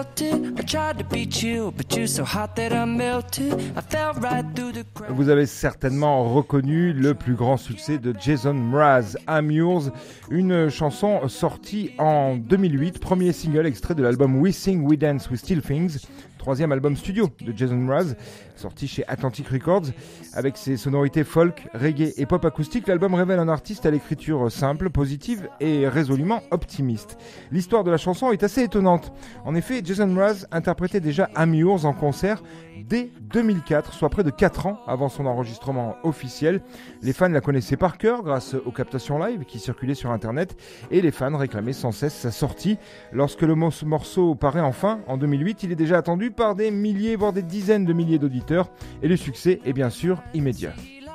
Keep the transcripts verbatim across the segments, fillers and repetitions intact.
Vous avez certainement reconnu le plus grand succès de Jason Mraz, I'm Yours, une chanson sortie en deux mille huit, premier single extrait de l'album We Sing, We Dance, We Steal Things, troisième album studio de Jason Mraz, sorti chez Atlantic Records. Avec ses sonorités folk, reggae et pop acoustique, l'album révèle un artiste à l'écriture simple, positive et résolument optimiste. L'histoire de la chanson est assez étonnante. En effet, Jason Mraz interprétait déjà I'm Yours en concert dès deux mille quatre, soit près de quatre ans avant son enregistrement officiel. Les fans la connaissaient par cœur grâce aux captations live qui circulaient sur internet et les fans réclamaient sans cesse sa sortie. Lorsque le morceau paraît enfin en deux mille huit, il est déjà attendu par des milliers voire des dizaines de milliers d'auditeurs et le succès est bien sûr immédiat.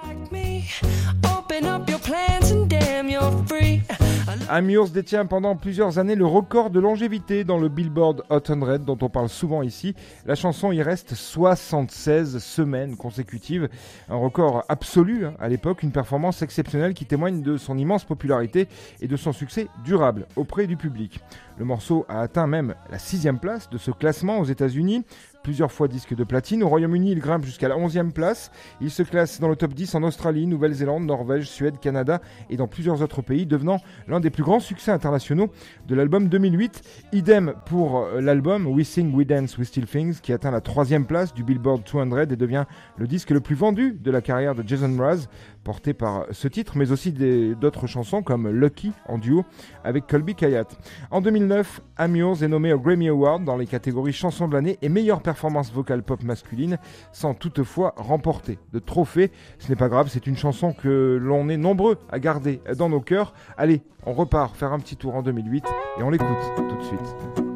I'm Yours détient pendant plusieurs années le record de longévité dans le Billboard Hot cent dont on parle souvent ici. La chanson y reste soixante-seize semaines consécutives, un record absolu hein, à l'époque, une performance exceptionnelle qui témoigne de son immense popularité et de son succès durable auprès du public. Le morceau a atteint même la sixième place de ce classement aux États-Unis, plusieurs fois disque de platine. Au Royaume-Uni, il grimpe jusqu'à la onzième place. Il se classe dans le top dix en Australie, Nouvelle-Zélande, Norvège, Suède, Canada et dans plusieurs autres pays, devenant l'un des plus grands succès internationaux de l'album deux mille huit. Idem pour l'album We Sing, We Dance, We Steal Things, qui atteint la troisième place du Billboard deux cents et devient le disque le plus vendu de la carrière de Jason Mraz, porté par ce titre, mais aussi des, d'autres chansons comme Lucky en duo avec Colby Kayat. En deux mille neuf, I'm Yours est nommé au Grammy Award dans les catégories chansons de l'année et meilleure performance vocale pop masculine, sans toutefois remporter de trophée. Ce n'est pas grave, c'est une chanson que l'on est nombreux à garder dans nos cœurs. Allez, on repart faire un petit tour en deux mille huit et on l'écoute tout de suite.